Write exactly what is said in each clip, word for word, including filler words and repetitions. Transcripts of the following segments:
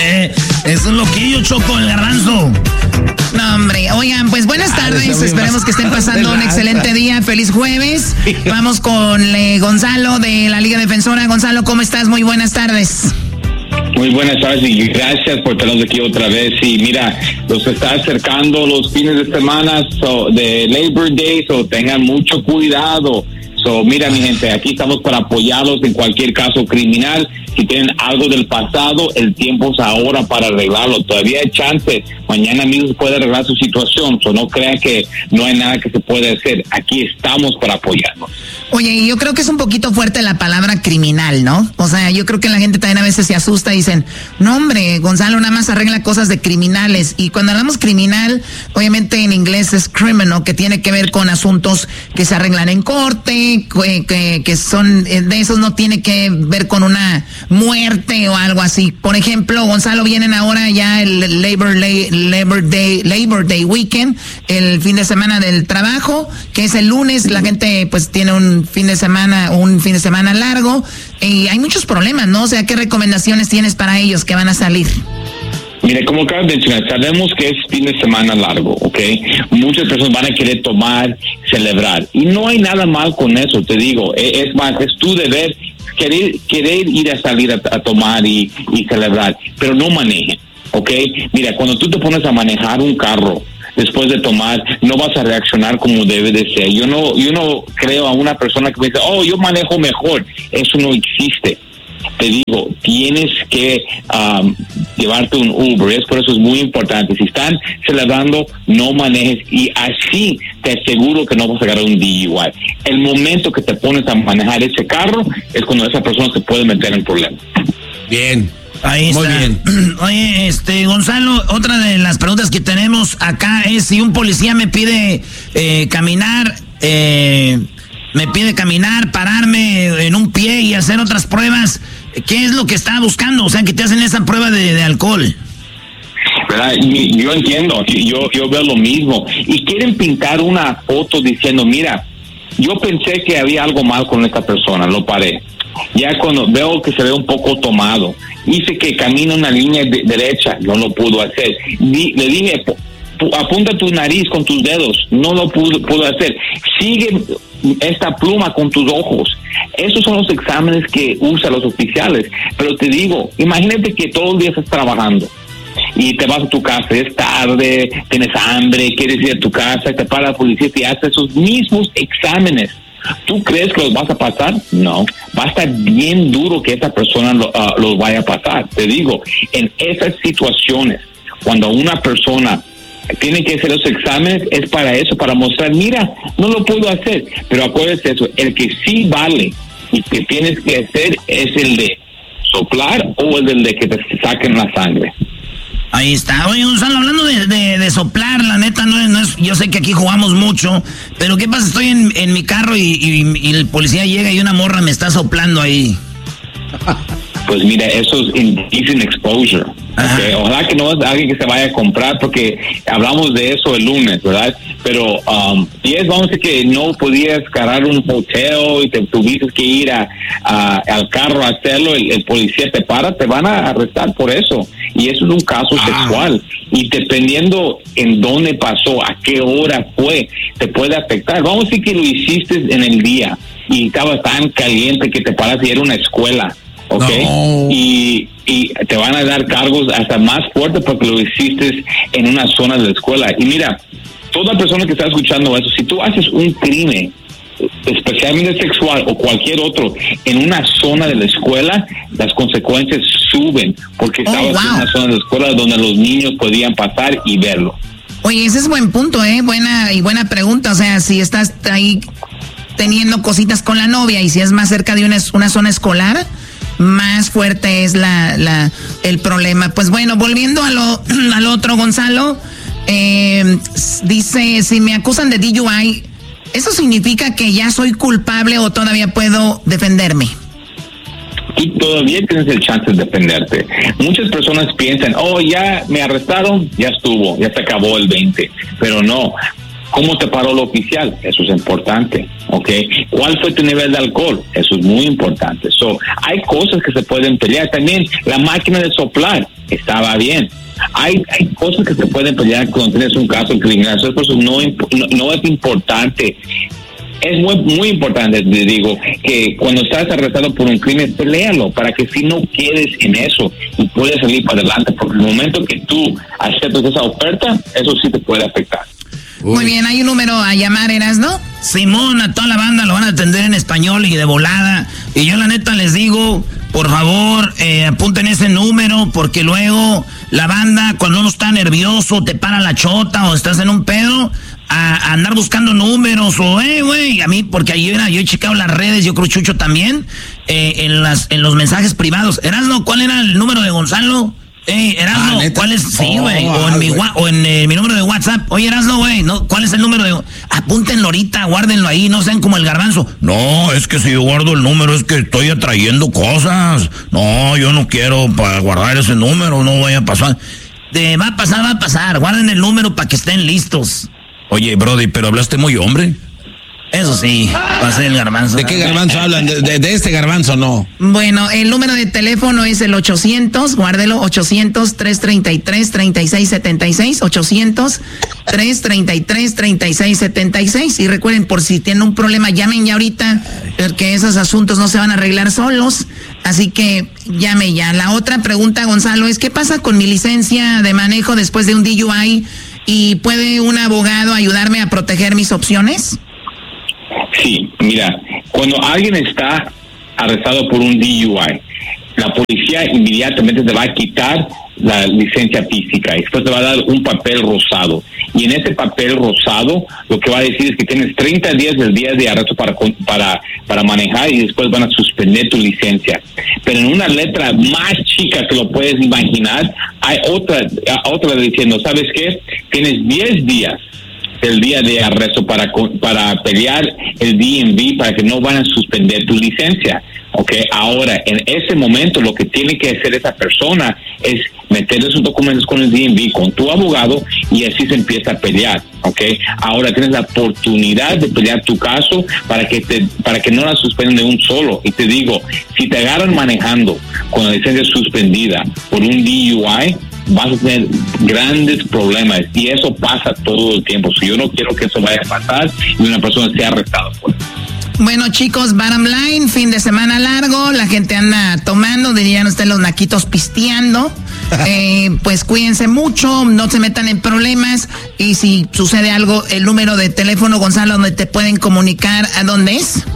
Es un loquillo, Choco, el garbanzo. No, hombre. Oigan, pues buenas tardes. Ah, esperemos que estén pasando un excelente día. Feliz jueves. Vamos con eh, Gonzalo de la Liga Defensora. Gonzalo, ¿cómo estás? Muy buenas tardes. Muy buenas tardes y gracias por tenernos aquí otra vez. Y mira, los está acercando los fines de semana so, de Labor Day, so tengan mucho cuidado. So, mira, mi gente, aquí estamos para apoyarlos en cualquier caso criminal. Si tienen algo del pasado, el tiempo es ahora para arreglarlo. Todavía hay chance. Mañana mismo se puede arreglar su situación. So, no crean que no hay nada que se puede hacer. Aquí estamos para apoyarnos. Oye, yo creo que es un poquito fuerte la palabra criminal, ¿no? O sea, yo creo que la gente también a veces se asusta y dicen, no, hombre, Gonzalo nada más arregla cosas de criminales. Y cuando hablamos criminal, obviamente en inglés es criminal, que tiene que ver con asuntos que se arreglan en corte, que, que, que son, de esos no tiene que ver con una muerte o algo así. Por ejemplo, Gonzalo, vienen ahora ya el Labor, Labor Day, Labor Day Weekend, el fin de semana del trabajo, que es el lunes. La gente pues tiene un fin de semana, un fin de semana largo, y hay muchos problemas, ¿no? O sea, ¿qué recomendaciones tienes para ellos que van a salir? Mire, como acabas de mencionar, sabemos que es fin de semana largo, ¿ok? Muchas personas van a querer tomar, celebrar, y no hay nada mal con eso, te digo. Es más, es tu deber querer, querer ir a salir a, a tomar y, y celebrar, pero no manejen, ¿ok? Mira, cuando tú te pones a manejar un carro después de tomar, no vas a reaccionar como debe de ser. Yo no, yo no creo a una persona que me dice, oh, yo manejo mejor. Eso no existe. Te digo, tienes que um, llevarte un Uber. Es por eso es muy importante. Si están celebrando, no manejes, y así te aseguro que no vas a agarrar un D U I. El momento que te pones a manejar ese carro es cuando esa persona se puede meter en problemas. Bien. Ahí está. Muy bien. Oye, este, Gonzalo, otra de las preguntas que tenemos acá es si un policía me pide eh, caminar, eh, me pide caminar, pararme en un pie y hacer otras pruebas, ¿qué es lo que está buscando? O sea, que te hacen esa prueba de, de alcohol. ¿Verdad? Yo entiendo, yo, yo veo lo mismo. Y quieren pintar una foto diciendo, mira, yo pensé que había algo mal con esta persona, lo paré. Ya cuando veo que se ve un poco tomado, hice que camina una línea de, derecha, no lo pudo hacer. Di, le dije, apunta tu nariz con tus dedos, no lo pudo, pudo hacer. Sigue esta pluma con tus ojos. Esos son los exámenes que usan los oficiales. Pero te digo, imagínate que todo el día estás trabajando y te vas a tu casa, es tarde, tienes hambre, quieres ir a tu casa, te para la policía y te hace esos mismos exámenes. ¿Tú crees que los vas a pasar? No. Va a estar bien duro que esa persona lo, uh, los vaya a pasar. Te digo, en esas situaciones, cuando una persona tiene que hacer los exámenes, es para eso, para mostrar, mira, no lo puedo hacer. Pero acuérdate eso, el que sí vale y que tienes que hacer es el de soplar o el de que te saquen la sangre. Ahí está. Oye, Gonzalo, hablando de, de, de soplar, la neta, no es, no es, yo sé que aquí jugamos mucho, pero ¿qué pasa? Estoy en, en mi carro y, y, y el policía llega y una morra me está soplando ahí. Pues mira, eso es indecent exposure. Okay. Ojalá que no es alguien que se vaya a comprar, porque hablamos de eso el lunes, ¿verdad? Pero um, si es, vamos a decir que no podías cargar un hotel y te tuviste que ir a, a, al carro a hacerlo, el, el policía te para, te van a arrestar por eso. Y eso es un caso ah. sexual. Y dependiendo en dónde pasó, a qué hora fue, te puede afectar. Vamos a decir que lo hiciste en el día y estaba tan caliente que te paras y era una escuela. ¿Ok? No. Y, y te van a dar cargos hasta más fuertes porque lo hiciste en una zona de la escuela. Y mira, toda persona que está escuchando eso, si tú haces un crimen, especialmente sexual o cualquier otro, en una zona de la escuela, las consecuencias suben porque oh, estabas wow. en una zona de la escuela donde los niños podían pasar y verlo. Oye, ese es buen punto, ¿eh? Buena y buena pregunta. O sea, si estás ahí teniendo cositas con la novia y si es más cerca de una, una zona escolar, más fuerte es la, la el problema. Pues bueno, volviendo a lo, al otro, Gonzalo, eh, dice, si me acusan de D U I, ¿eso significa que ya soy culpable o todavía puedo defenderme? Tú todavía tienes el chance de defenderte. Muchas personas piensan, oh, ya me arrestaron, ya estuvo, ya se acabó el veinte. Pero no. ¿Cómo te paró el oficial? Eso es importante, ¿ok? ¿Cuál fue tu nivel de alcohol? Eso es muy importante. So, hay cosas que se pueden pelear. También la máquina de soplar estaba bien. Hay, hay cosas que se pueden pelear cuando tienes un caso criminal. Eso no, no, no es importante. Es muy, muy importante, te digo, que cuando estás arrestado por un crimen, peléalo para que si no quedes en eso y puedes salir para adelante, porque el momento que tú aceptas esa oferta, eso sí te puede afectar. Uy. Muy bien, ¿hay un número a llamar, Erasno? Simón, a toda la banda lo van a atender en español y de volada. Y yo la neta les digo, por favor, eh, apunten ese número, porque luego la banda, cuando uno está nervioso, te para la chota o estás en un pedo, a, a andar buscando números o, eh, güey, a mí, porque ayer yo he checado las redes, yo creo Chucho también, eh, en las en los mensajes privados. Erasno, ¿cuál era el número de Gonzalo? Eh, Erasno, ah, ¿cuál es? Sí, güey, oh, o, en mi, o en eh, mi número de WhatsApp. Oye, Erasno, güey, ¿no? ¿Cuál es el número de...? Apúntenlo ahorita, guárdenlo ahí, no sean como el garbanzo. No, es que si yo guardo el número es que estoy atrayendo cosas. No, yo no quiero para guardar ese número, no vaya a pasar. De, va a pasar, va a pasar, guarden el número para que estén listos. Oye, Brody, pero hablaste muy hombre. Eso sí, pasé el garbanzo. ¿De qué garbanzo hablan? ¿De, de, de este garbanzo no? Bueno, el número de teléfono es el ochocientos, guárdelo, ochocientos, trescientos treinta y tres, treinta y seis setenta y seis, ochocientos, trescientos treinta y tres, treinta y seis setenta y seis. Y recuerden, por si tienen un problema, llamen ya ahorita, porque esos asuntos no se van a arreglar solos. Así que llame ya. La otra pregunta, Gonzalo, es ¿qué pasa con mi licencia de manejo después de un D U I? ¿Y puede un abogado ayudarme a proteger mis opciones? Sí, mira, cuando alguien está arrestado por un D U I, la policía inmediatamente te va a quitar la licencia física y después te va a dar un papel rosado. Y en ese papel rosado lo que va a decir es que tienes treinta días del día de arresto para, para, para manejar y después van a suspender tu licencia. Pero en una letra más chica que lo puedes imaginar, hay otra, otra diciendo, ¿sabes qué? Tienes diez días el día de arresto para para pelear el D M V para que no van a suspender tu licencia. Okay, ahora en ese momento lo que tiene que hacer esa persona es meterle sus documentos con el D M V, con tu abogado, y así se empieza a pelear. Okay, ahora tienes la oportunidad de pelear tu caso para que te para que no la suspendan de un solo. Y te digo, si te agarran manejando con la licencia suspendida por un D U I, vas a tener grandes problemas y eso pasa todo el tiempo. Si yo no quiero que eso vaya a pasar y una persona sea arrestada por eso. Bueno, chicos, bottom line, fin de semana largo, la gente anda tomando, dirían ustedes los naquitos pisteando. eh, pues cuídense mucho, no se metan en problemas y si sucede algo, el número de teléfono, Gonzalo, donde te pueden comunicar, ¿a dónde es?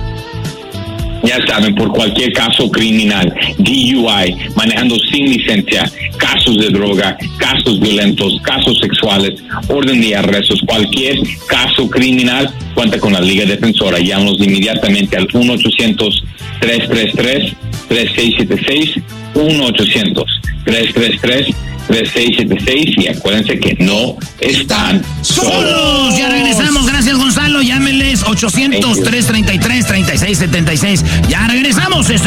Ya saben, por cualquier caso criminal, D U I, manejando sin licencia, casos de droga, casos violentos, casos sexuales, orden de arrestos, cualquier caso criminal, cuenta con la Liga Defensora. Llámanos inmediatamente al uno ochocientos, tres tres tres, tres seis siete seis, uno ochocientos, tres tres tres, tres seis siete seis y acuérdense que no están solos. Ya regresamos, gracias Gonzalo, llámenles ochocientos, trescientos treinta y tres, treinta y seis setenta y seis. Ya regresamos, este